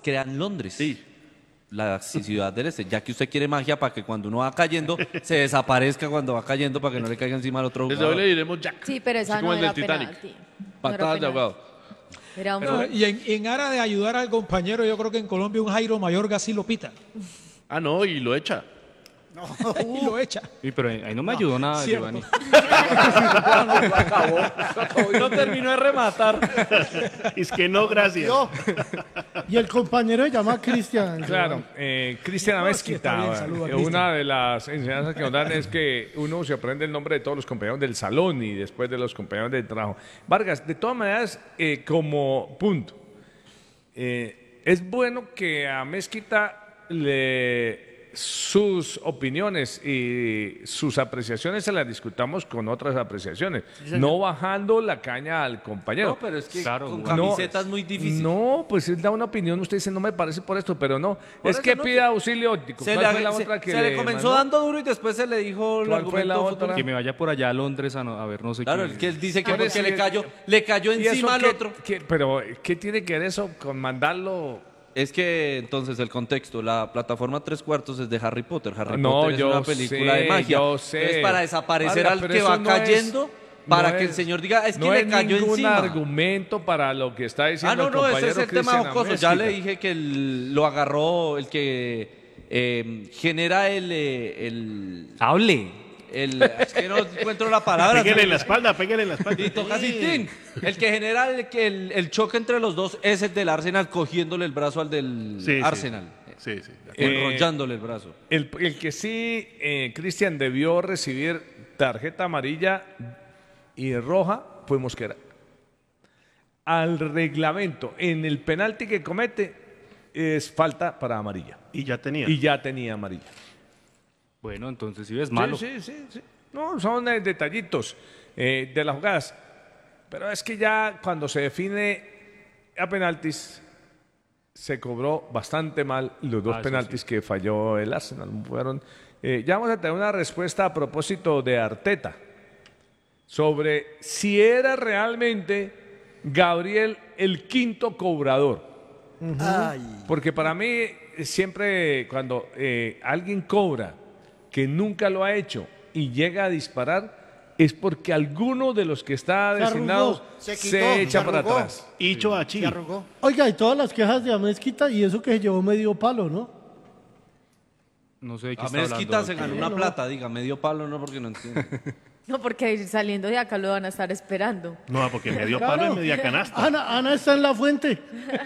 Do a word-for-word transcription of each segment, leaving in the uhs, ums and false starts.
queda en Londres. Sí. La ciudad del este, ya que usted quiere magia para que cuando uno va cayendo se desaparezca cuando va cayendo para que no le caiga encima al otro Desde jugador. hoy le diremos Jack. Sí, pero esa Así como no el del era Titanic. penalti. No era Patadas de penalti. ahogado. Era un Pero, gol. y en, en aras de ayudar al compañero, yo creo que en Colombia un Jairo Mayorga sí lo pita Ah, no, y lo echa. y lo echa. Sí, pero ahí no me ayudó nada, cierto. Giovanni. No terminó de rematar. Es que no, gracias. Y el compañero se llama Cristian. Claro, eh, Cristian No, sí, está bien, Amezquita, saluda, eh, Cristian. una de las enseñanzas que nos dan es que uno se aprende el nombre de todos los compañeros del salón y después de los compañeros del trabajo. Vargas, de todas maneras, eh, como punto, eh, es bueno que a Mezquita le sus opiniones y sus apreciaciones se las discutamos con otras apreciaciones, no bajando la caña al compañero. No, pero es que Claro, con bueno. camiseta es muy difícil. No, pues él da una opinión, usted dice, no me parece por esto, pero no. Por es eso que no, pida auxilio óptico. Se, ¿Cuál le, fue la se- otra que se le comenzó mandó? dando duro y después se le dijo el ¿Cuál fue la argumento otra? Que me vaya por allá a Londres a, no- a ver no sé Claro, qué. el que él dice que ¿Cuál es porque le el- cayó, le cayó ¿Y eso encima al qué- otro. qué- pero, ¿qué tiene que ver eso con mandarlo? Es que entonces el contexto, la plataforma Tres Cuartos es de Harry Potter. Harry No, Potter es yo una película sé, de magia. yo sé. Entonces para desaparecer Vargas, al pero que eso va no es- cayendo, para no que el es- señor diga, es que no le es cayó ningún encima. argumento para lo que está diciendo Ah, no, el no, ese compañero es el tema Cristian jocoso. Ya Amezquita. le dije que el- lo agarró el que eh, genera el, eh, el, Hable. el... Es que no encuentro la palabra. Pégale en la espalda, pégale en la espalda. Y toca así, tin. El que genera el, que el, el choque entre los dos es el del Arsenal cogiéndole el brazo al del Sí, sí. Arsenal. Sí, sí. Eh, Enrollándole el brazo. El, el que sí, eh, Cristian, debió recibir tarjeta amarilla y roja fue Mosquera. Al reglamento, en el penalti que comete, es falta para amarilla. Y ya tenía. Y ya tenía amarilla. Bueno, entonces sí es malo. Sí, sí, sí, sí. No, son eh, detallitos eh, de las jugadas. Pero es que ya cuando se define a penaltis, se cobró bastante mal los dos Ah, eso penaltis que falló el Arsenal. Fueron, eh, ya vamos a tener una respuesta a propósito de Arteta sobre si era realmente Gabriel el quinto cobrador. Porque para mí eh, siempre cuando eh, alguien cobra que nunca lo ha hecho y llega a disparar es porque alguno de los que está Se designado arrugó, se, se quitó, echa se para arrugó. atrás. Icho Achi. Se arrugó. Oiga, y todas las quejas de Amezquita y eso que se llevó medio palo, ¿no? No sé de qué A está Mezquita hablando. se ganó una plata, diga, medio palo, no, porque no entiendo. No, porque saliendo de acá lo van a estar esperando. No, porque medio Claro. palo y media canasta. Ana, Ana está en la fuente.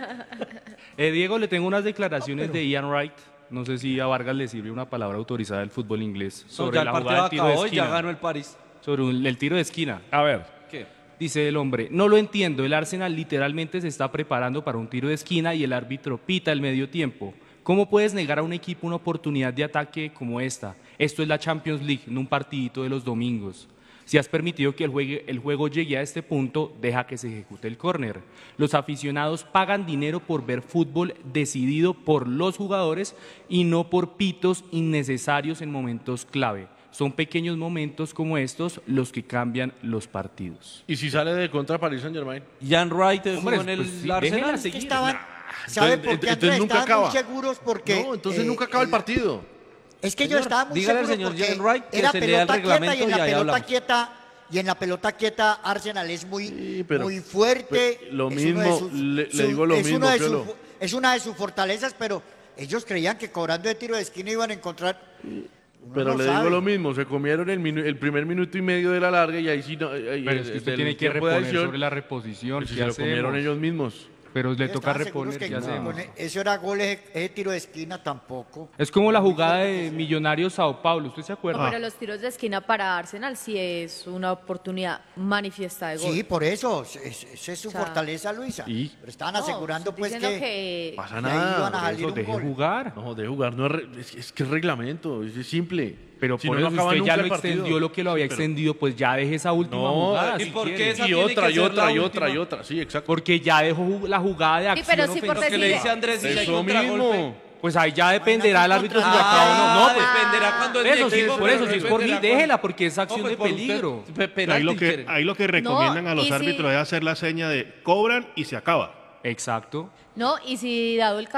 Eh, Diego, le tengo unas declaraciones de Ian Wright. No sé si a Vargas le sirve una palabra autorizada del fútbol inglés No, sobre ya el la partido jugada del tiro de acabó y ya esquina. ganó el París. Sobre un- el tiro de esquina. A ver, ¿Qué? Dice el hombre, no lo entiendo, el Arsenal literalmente se está preparando para un tiro de esquina y el árbitro pita el medio tiempo. ¿Cómo puedes negar a un equipo una oportunidad de ataque como esta? Esto es la Champions League, no un partidito de los domingos. Si has permitido que el, juegue- el juego llegue a este punto, deja que se ejecute el córner. Los aficionados pagan dinero por ver fútbol decidido por los jugadores y no por pitos innecesarios en momentos clave. Son pequeños momentos como estos los que cambian los partidos. ¿Y si sale de contra Paris Saint Germain? Jan Wright eh, Hombre, jugó en el pues sí, Arsenal. déjenla Es que seguir. estaban, ¿sabe entonces- por qué entonces Andrés? nunca Estaban muy acaba. seguros porque... No, entonces eh, nunca acaba el eh, partido. Es que yo Señor, estaba muy dígale al seguro señor porque Jan Wright que era se lea el pelota quieta reglamento y en y la ahí pelota hablamos. quieta y en la pelota quieta Arsenal es muy, Sí, pero- muy fuerte. pero lo es uno mismo, de sus- le- le su- digo lo es mismo, uno de Piolo. sus- es una de sus fortalezas, pero ellos creían que cobrando de tiro de esquina iban a encontrar. Uno Pero no le sabe. digo lo mismo, se comieron el, minu- el primer minuto y medio de la larga y ahí sí no. ahí- Pero es que el- usted del tiene que tiempo de reponer adición, sobre la reposición. pues si ¿Qué se lo comieron hacemos? ellos mismos. Pero le Ellos toca estaban seguros reponer, que ¿qué con- hacemos? con Eso era gol, ese, ese tiro de esquina tampoco. Es como la jugada de Millonarios Sao Paulo, ¿usted se acuerda? No, pero los tiros de esquina para Arsenal sí es una oportunidad manifiesta de gol. Sí, por eso, es- esa es su O sea, fortaleza, Luisa. ¿y? Pero estaban No, asegurando estoy pues diciendo que, que- Pasa que ahí nada, iban a por salir Eso, un deje gol. jugar. No, de jugar, no es, re- es, es que es reglamento, es, es simple. Pero Si por no, no eso acaba usted nunca ya el lo partido. extendió lo que lo había extendido, pues ya deje esa última No, jugada. ¿y si por qué quiere. esa Y tiene otra, que y ser otra, la y otra, y última? otra, sí, exacto. Porque ya dejó ju- la jugada de Sí, acción pero sí por ofensiva. ¿Qué le decir- dice Andrés si hay Eso contragolpe? mismo. Pues ahí ya dependerá el árbitro si lo Ah, acaba o no. No, pues dependerá cuando el eso sí, equipo- por eso, si es por mí, dependerá déjela, cuando- porque es acción No, pues de por usted, peligro. pe- penalti Ahí lo, que, quiere. ahí lo que recomiendan No, a los y si- árbitros es hacer la seña de cobran y se acaba. Exacto. No, y si dado el